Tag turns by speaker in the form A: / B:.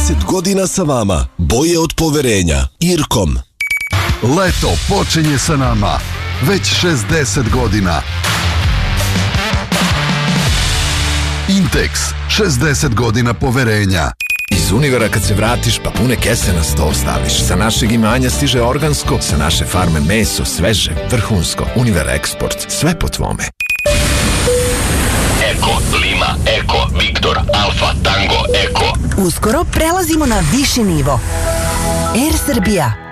A: 60 godina sa vama. Boje od poverenja. Irkom.
B: Leto počinje sa nama. Već 60 godina. Intex. 60 godina poverenja.
C: Iz Univera kad se vratiš pa pune kese na sto staviš. Sa našeg imanja stiže organsko, sa naše farme meso, sveže, vrhunsko. Univer Eksport, sve po tvome.
D: Eko, Lima, Eko, Viktor, Alfa, Tango, Eko.
E: Uskoro prelazimo na viši nivo. Air Srbija.